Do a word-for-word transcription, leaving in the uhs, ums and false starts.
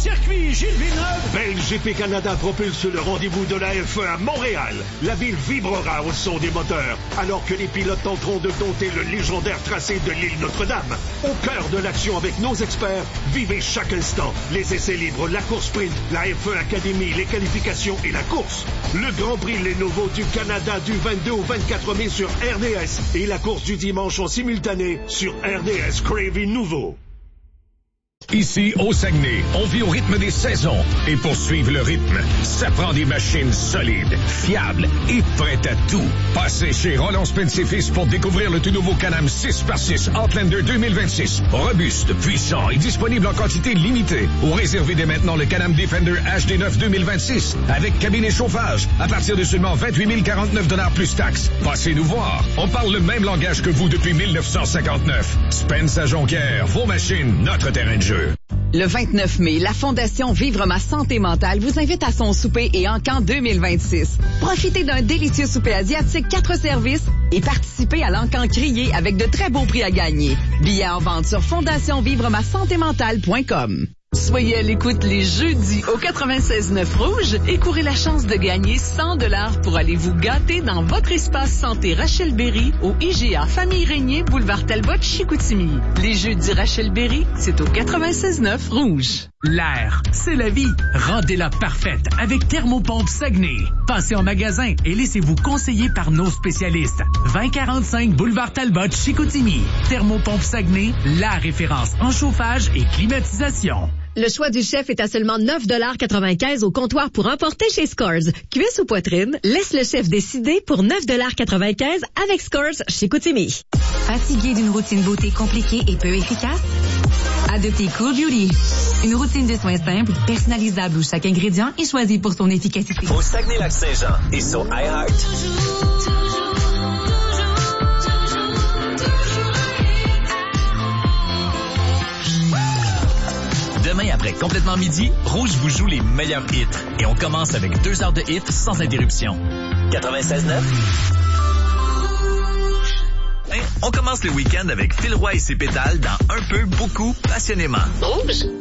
circuit Gilles Villeneuve. B L G P Canada propulse le rendez-vous de la F un à Montréal. La ville vibrera au son des moteurs, alors que les pilotes tenteront de dompter le légendaire tracé de l'île Notre-Dame. Au cœur de l'action avec nos experts, vivez chaque instant. Les essais libres, la course sprint, la F un Academy, les qualifications et la course. Le Grand Prix Lenovo du Canada du vingt-deux au vingt-quatre mai sur R D S et la course du dimanche en simultané sur R D S Crave Nouveau. Ici, au Saguenay, on vit au rythme des saisons. Et pour suivre le rythme, ça prend des machines solides, fiables et prêtes à tout. Passez chez Roland Spence Fils pour découvrir le tout nouveau Can-Am six par six Outlander deux mille vingt-six. Robuste, puissant et disponible en quantité limitée. Ou réservez dès maintenant le Can-Am Defender H D neuf deux mille vingt-six avec cabine et chauffage à partir de seulement vingt-huit mille quarante-neuf dollars plus taxes. Passez nous voir. On parle le même langage que vous depuis mille neuf cent cinquante-neuf. Spence à Jonquière, vos machines, notre terrain de jeu. Le vingt-neuf mai, la Fondation Vivre ma santé mentale vous invite à son souper et encamp deux mille vingt-six. Profitez d'un délicieux souper asiatique, quatre services et participez à l'encamp crié avec de très beaux prix à gagner. Billets en vente sur fondation vivre ma santé mentale point com. Soyez à l'écoute les jeudis au quatre-vingt-seize neuf Rouge et courez la chance de gagner cent dollars pour aller vous gâter dans votre espace santé Rachel Berry au I G A Famille Régnier, boulevard Talbot, Chicoutimi. Les jeudis Rachel Berry, c'est au quatre-vingt-seize neuf Rouge. L'air, c'est la vie. Rendez-la parfaite avec Thermopompe Saguenay. Passez en magasin et laissez-vous conseiller par nos spécialistes. vingt quarante-cinq boulevard Talbot, Chicoutimi. Thermopompe Saguenay, la référence en chauffage et climatisation. Le choix du chef est à seulement neuf dollars quatre-vingt-quinze au comptoir pour emporter chez Scores. Cuisse ou poitrine, laisse le chef décider pour neuf dollars quatre-vingt-quinze avec Scores chez Chicoutimi. Fatigué d'une routine beauté compliquée et peu efficace? Adoptez Cool Beauty. Une routine de soins simple, personnalisable où chaque ingrédient est choisi pour son efficacité. Au Saguenay-Lac-Saint-Jean et sur iHeart. Demain, après Complètement Midi, Rouge vous joue les meilleurs hits. Et on commence avec deux heures de hits sans interruption. quatre-vingt-seize neuf. On commence le week-end avec Phil Roy et ses pétales dans Un peu, beaucoup, passionnément. Rouge.